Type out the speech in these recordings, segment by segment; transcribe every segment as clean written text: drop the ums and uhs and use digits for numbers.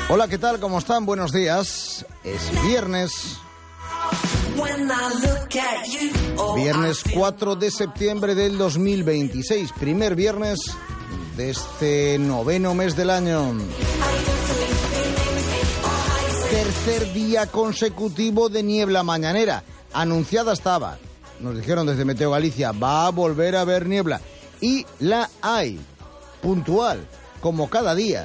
Hola, ¿qué tal? ¿Cómo están? Buenos días. Es viernes. Viernes 4 de septiembre del 2026. Primer viernes de este noveno mes del año. Tercer día consecutivo de niebla mañanera. Anunciada estaba. Nos dijeron desde Meteo Galicia, va a volver a haber niebla. Y la hay. Puntual. Como cada día.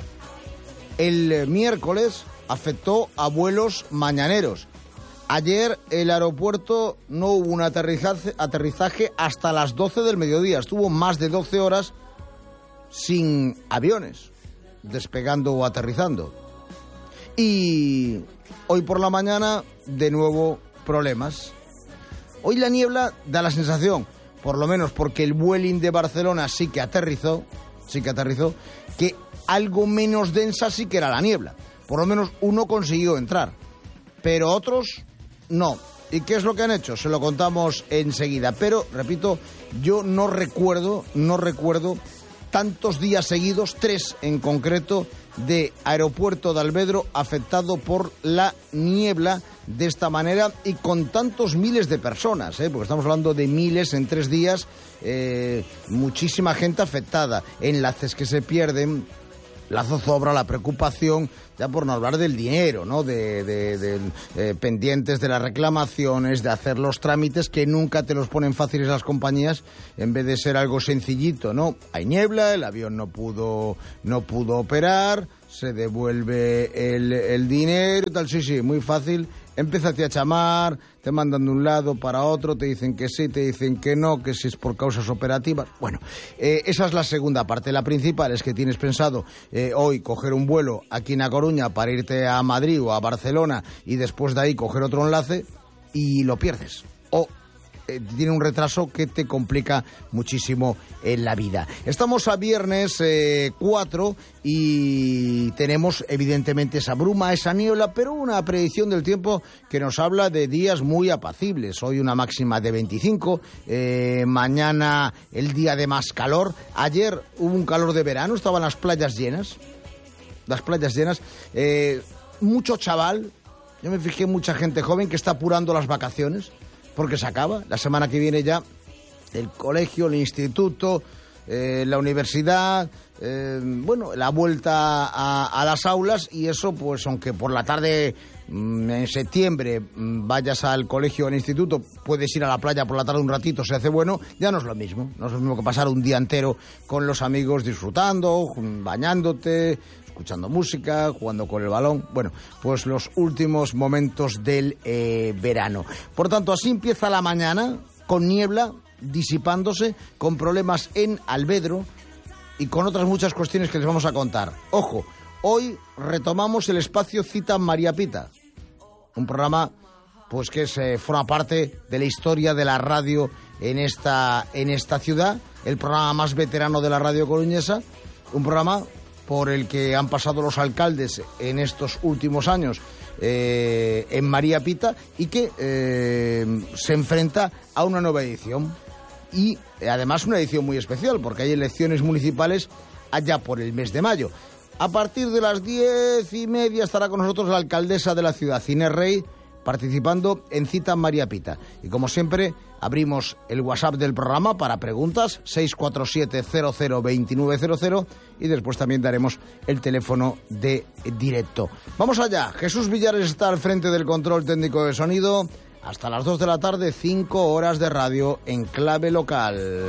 El miércoles afectó a vuelos mañaneros. Ayer el aeropuerto no hubo un aterrizaje hasta las 12 del mediodía. Estuvo más de 12 horas sin aviones, despegando o aterrizando. Y hoy por la mañana, de nuevo, problemas. Hoy la niebla da la sensación, por lo menos porque el Vueling de Barcelona sí que aterrizó, que algo menos densa sí que era la niebla. Por lo menos uno consiguió entrar, pero otros no. ¿Y qué es lo que han hecho? Se lo contamos enseguida. Pero, repito, yo no recuerdo tantos días seguidos, 3 en concreto, de aeropuerto de Alvedro afectado por la niebla de esta manera y con tantos miles de personas, porque estamos hablando de miles en 3 días, muchísima gente afectada, enlaces que se pierden, la zozobra, la preocupación, ya por no hablar del dinero, ¿no? Pendientes de las reclamaciones, de hacer los trámites que nunca te los ponen fáciles las compañías, en vez de ser algo sencillito, ¿no? Hay niebla, el avión no pudo operar, se devuelve el dinero y tal, sí, muy fácil. Empiézate a chamar, te mandan de un lado para otro, te dicen que sí, te dicen que no, que si es por causas operativas. Bueno, esa es la segunda parte. La principal es que tienes pensado hoy coger un vuelo aquí en A Coruña para irte a Madrid o a Barcelona y después de ahí coger otro enlace y lo pierdes. O tiene un retraso que te complica muchísimo en la vida. Estamos a viernes 4 y tenemos evidentemente esa bruma, esa niebla, pero una predicción del tiempo que nos habla de días muy apacibles. Hoy una máxima de 25, mañana el día de más calor. Ayer hubo un calor de verano, estaban las playas llenas, mucho chaval. Yo me fijé, mucha gente joven que está apurando las vacaciones, porque se acaba. La semana que viene ya el colegio, el instituto, la universidad, la vuelta a las aulas, y eso, pues aunque por la tarde en septiembre vayas al colegio o al instituto, puedes ir a la playa por la tarde un ratito, se hace bueno, ya no es lo mismo. No es lo mismo que pasar un día entero con los amigos disfrutando, bañándote, escuchando música, jugando con el balón. Bueno, pues los últimos momentos del verano. Por tanto, así empieza la mañana, con niebla, disipándose, con problemas en Alvedro y con otras muchas cuestiones que les vamos a contar. Ojo, hoy retomamos el espacio Cita María Pita, un programa pues que forma parte de la historia de la radio en esta ciudad, el programa más veterano de la radio coruñesa, un programa por el que han pasado los alcaldes en estos últimos años en María Pita y que se enfrenta a una nueva edición. Y además una edición muy especial, porque hay elecciones municipales allá por el mes de mayo. A partir de las 10:30 estará con nosotros la alcaldesa de la ciudad, Inés Rey, participando en Cita María Pita. Y como siempre, abrimos el WhatsApp del programa para preguntas, 647-002900, y después también daremos el teléfono de directo. Vamos allá. Jesús Villares está al frente del control técnico de sonido. Hasta las 2 de la tarde, 5 horas de radio en clave local.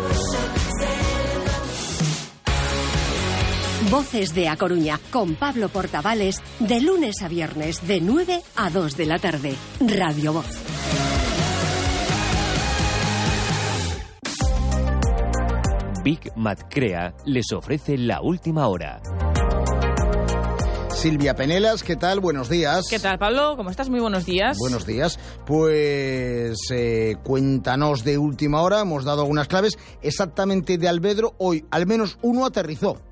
Voces de A Coruña, con Pablo Portavales, de lunes a viernes, de 9 a 2 de la tarde. Radio Voz. Big Mat Crea les ofrece la última hora. Silvia Penelas, ¿qué tal? Buenos días. ¿Qué tal, Pablo? ¿Cómo estás? Muy buenos días. Buenos días. Pues cuéntanos de última hora, hemos dado algunas claves. Exactamente de Alvedro, hoy al menos uno aterrizó.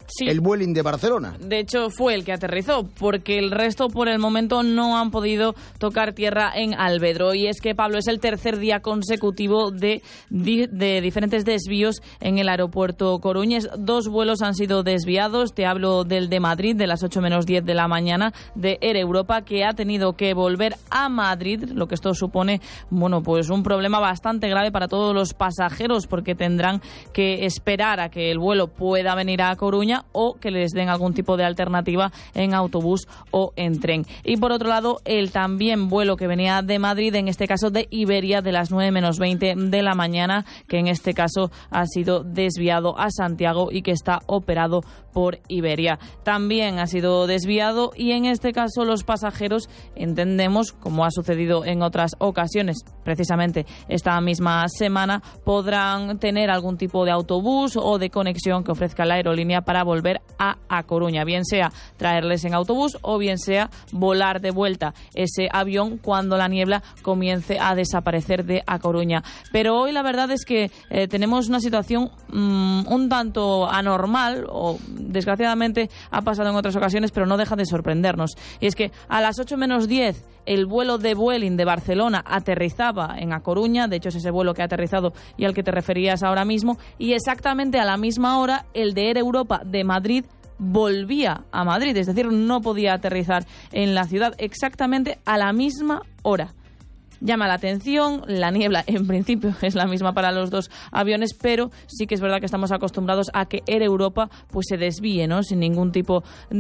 Sí. El Vueling de Barcelona. De hecho, fue el que aterrizó, porque el resto por el momento no han podido tocar tierra en Alvedro. Y es que, Pablo, es el tercer día consecutivo de diferentes desvíos en el aeropuerto coruñés. 2 vuelos han sido desviados. Te hablo del de Madrid, de las 8 menos 10 de la mañana, de Air Europa, que ha tenido que volver a Madrid, lo que esto supone, bueno, pues un problema bastante grave para todos los pasajeros, porque tendrán que esperar a que el vuelo pueda venir a Coruña o que les den algún tipo de alternativa en autobús o en tren. Y por otro lado, el también vuelo que venía de Madrid, en este caso de Iberia, de las 9 menos 20 de la mañana, que en este caso ha sido desviado a Santiago y que está operado por Iberia. También ha sido desviado y en este caso los pasajeros, entendemos, como ha sucedido en otras ocasiones, precisamente esta misma semana, podrán tener algún tipo de autobús o de conexión que ofrezca la aerolínea para volver a Coruña, bien sea traerles en autobús o bien sea volar de vuelta ese avión cuando la niebla comience a desaparecer de A Coruña. Pero hoy la verdad es que tenemos una situación un tanto anormal, o desgraciadamente ha pasado en otras ocasiones, pero no deja de sorprendernos. Y es que a las 8 menos 10 el vuelo de Vueling de Barcelona aterrizaba en A Coruña, de hecho es ese vuelo que ha aterrizado y al que te referías ahora mismo, y exactamente a la misma hora el de Air Europa de Madrid volvía a Madrid, es decir, no podía aterrizar en la ciudad exactamente a la misma hora. Llama la atención, la niebla en principio es la misma para los 2 aviones, pero sí que es verdad que estamos acostumbrados a que Air Europa pues se desvíe, ¿no?, sin ningún tipo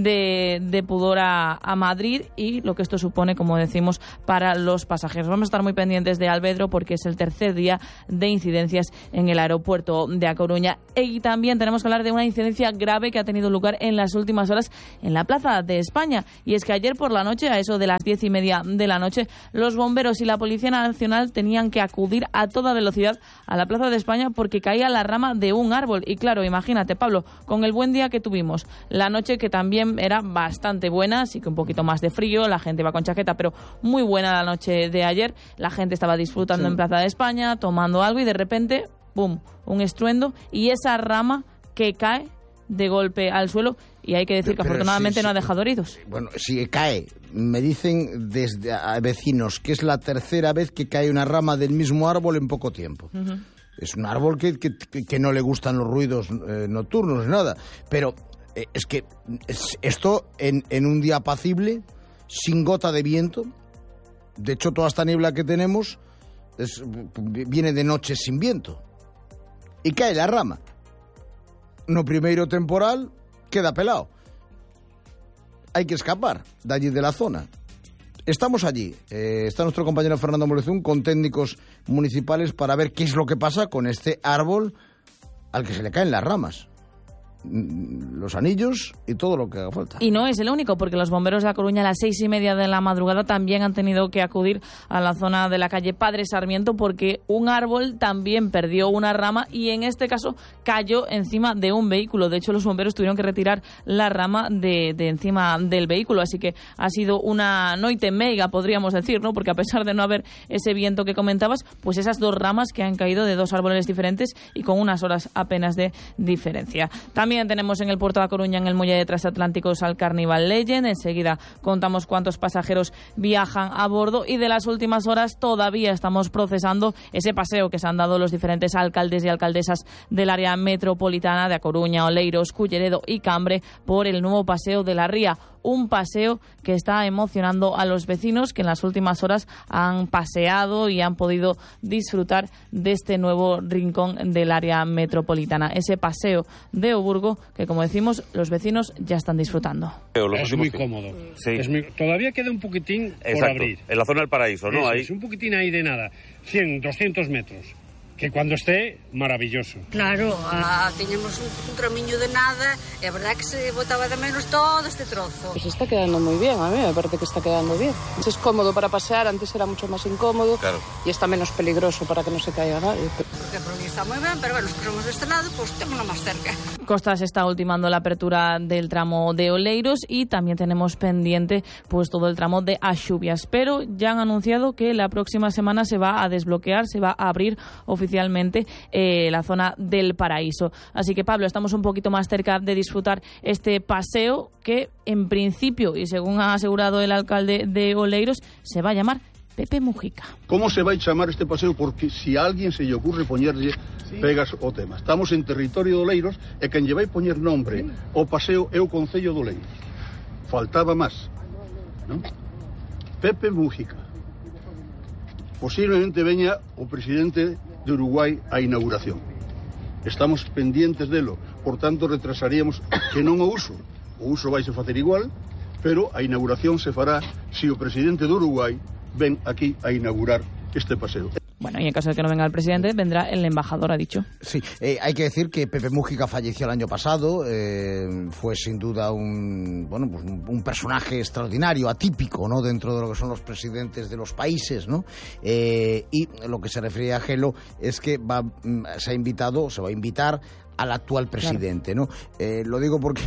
de pudor a Madrid, y lo que esto supone, como decimos, para los pasajeros. Vamos a estar muy pendientes de Alvedro porque es el tercer día de incidencias en el aeropuerto de A Coruña. Y también tenemos que hablar de una incidencia grave que ha tenido lugar en las últimas horas en la Plaza de España, y es que ayer por la noche, a eso de las 10:30 de la noche, los bomberos y la Policía Nacional tenían que acudir a toda velocidad a la Plaza de España porque caía la rama de un árbol. Y claro, imagínate, Pablo, con el buen día que tuvimos, la noche que también era bastante buena, sí que un poquito más de frío, la gente iba con chaqueta, pero muy buena la noche de ayer, la gente estaba disfrutando en Plaza de España, tomando algo, y de repente, ¡pum!, un estruendo y esa rama que cae de golpe al suelo. Y hay que decir que afortunadamente no ha dejado heridos. Bueno, si cae, me dicen desde a vecinos que es la tercera vez que cae una rama del mismo árbol en poco tiempo. Uh-huh. Es un árbol que no le gustan los ruidos nocturnos, nada. Pero es que esto en un día apacible, sin gota de viento. De hecho, toda esta niebla que tenemos viene de noches sin viento. Y cae la rama. No primeiro temporal, queda pelado. Hay que escapar de allí, de la zona. Estamos allí. Está nuestro compañero Fernando Molezún con técnicos municipales para ver qué es lo que pasa con este árbol al que se le caen las ramas, los anillos y todo lo que haga falta. Y no es el único, porque los bomberos de A Coruña a las 6:30 de la madrugada también han tenido que acudir a la zona de la calle Padre Sarmiento porque un árbol también perdió una rama y en este caso cayó encima de un vehículo. De hecho, los bomberos tuvieron que retirar la rama de encima del vehículo, así que ha sido una noite meiga, podríamos decir, ¿no? Porque a pesar de no haber ese viento que comentabas, pues esas 2 ramas que han caído de 2 árboles diferentes y con unas horas apenas de diferencia. También tenemos en el puerto de A Coruña, en el muelle de transatlánticos, al Carnival Legend. Enseguida contamos cuántos pasajeros viajan a bordo y de las últimas horas todavía estamos procesando ese paseo que se han dado los diferentes alcaldes y alcaldesas del área metropolitana de A Coruña, Oleiros, Culleredo y Cambre por el nuevo paseo de la Ría. Un paseo que está emocionando a los vecinos que en las últimas horas han paseado y han podido disfrutar de este nuevo rincón del área metropolitana. Ese paseo de Oburgo que, como decimos, los vecinos ya están disfrutando. Es muy cómodo. Sí. Todavía queda un poquitín por abrir. En la zona del paraíso, ¿no? Es un poquitín ahí de nada. 100, 200 metros. Que cuando esté, maravilloso. Claro, teníamos un tramiño de nada, y la verdad que se botaba de menos todo este trozo. Pues está quedando muy bien, a mí me parece que está quedando bien. Es cómodo para pasear, antes era mucho más incómodo, claro, y está menos peligroso para que no se caiga nadie. Porque por mí está muy bien, pero bueno, los que somos de este lado, pues tenemos más cerca. Costas está ultimando la apertura del tramo de Oleiros y también tenemos pendiente pues todo el tramo de Axubias, pero ya han anunciado que la próxima semana se va a desbloquear, se va a abrir oficialmente oficialmente la zona del Paraíso. Así que, Pablo, estamos un poquito más cerca de disfrutar este paseo que, en principio, y según ha asegurado el alcalde de Oleiros, se va a llamar Pepe Mujica. ¿Cómo se va a chamar este paseo? Porque si a alguien se lle ocurre poñerlle pegas o tema. Estamos en territorio de Oleiros e quen lle vai poñer nombre o paseo é o Concello de Oleiros. Faltaba máis, ¿no? Pepe Mujica. Posiblemente veña o presidente de Uruguai a inauguración. Estamos pendientes delo, por tanto retrasaríamos que non o uso. O uso vai se facer igual, pero a inauguración se fará se o presidente de Uruguai ven aquí a inaugurar este paseo. Bueno, y en caso de que no venga el presidente, vendrá el embajador, ha dicho. Sí, hay que decir que Pepe Mujica falleció el año pasado, fue sin duda un personaje extraordinario, atípico, ¿no?, dentro de lo que son los presidentes de los países, ¿no? Y lo que se refería a Gelo es que se va a invitar al actual presidente, claro, ¿no? Lo digo porque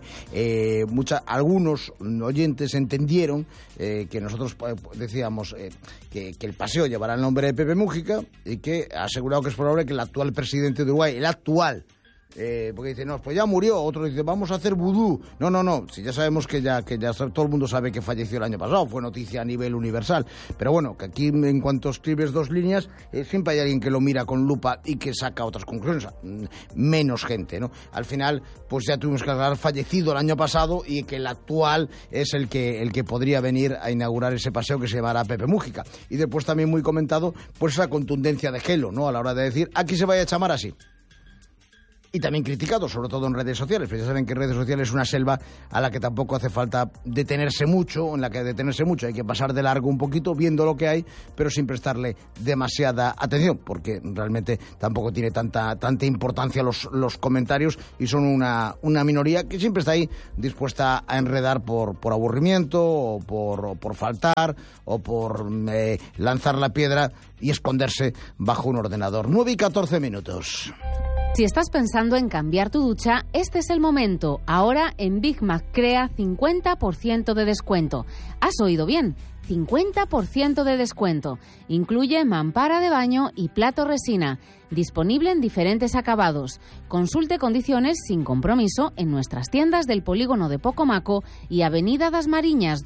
algunos oyentes entendieron que nosotros decíamos que el paseo llevará el nombre de Pepe Mujica y que ha asegurado que es probable que el actual presidente de Uruguay, porque dice, no, pues ya murió, otro dice, vamos a hacer vudú. No, si ya sabemos que ya todo el mundo sabe que falleció el año pasado, fue noticia a nivel universal, pero bueno, que aquí en cuanto escribes dos líneas, siempre hay alguien que lo mira con lupa y que saca otras conclusiones, menos gente, ¿no? Al final, pues ya tuvimos que hablar fallecido el año pasado y que el actual es el que podría venir a inaugurar ese paseo que se llamará Pepe Mujica. Y después también muy comentado, pues esa contundencia de Gelo, ¿no?, a la hora de decir, aquí se vaya a llamar así. Y también criticado, sobre todo en redes sociales. Pero ya saben que redes sociales es una selva a la que tampoco hace falta detenerse mucho, hay que pasar de largo un poquito, viendo lo que hay, pero sin prestarle demasiada atención, porque realmente tampoco tiene tanta importancia los comentarios y son una minoría que siempre está ahí dispuesta a enredar por aburrimiento, o por faltar, o por lanzar la piedra y esconderse bajo un ordenador. 9:14. Si estás pensando en cambiar tu ducha, este es el momento. Ahora en Big Mac Crea 50% de descuento. ¿Has oído bien? 50% de descuento. Incluye mampara de baño y plato resina. Disponible en diferentes acabados. Consulte condiciones sin compromiso en nuestras tiendas del polígono de Pocomaco y Avenida das Mariñas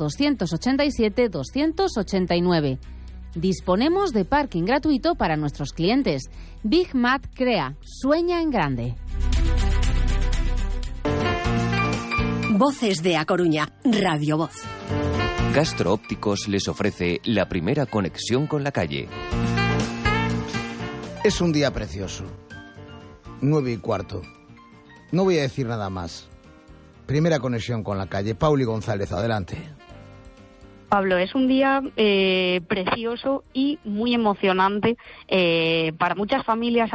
287-289. Disponemos de parking gratuito para nuestros clientes. Big Mac Crea. Sueña en grande. Voces de A Coruña. Radio Voz. Gastro Ópticos les ofrece la primera conexión con la calle. Es un día precioso. 9:15. No voy a decir nada más. Primera conexión con la calle. Pauli González, adelante. Pablo, es un día precioso y muy emocionante para muchas familias